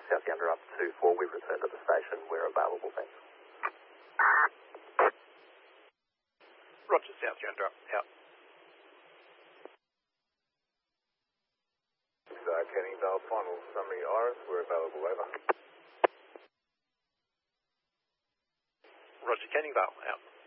South Yander up to 4. We've returned to the station. We're available, thanks. Roger, South Yander up, out. Canning Vale, final summary Iris, we're available, over. Roger, Canning Vale, out.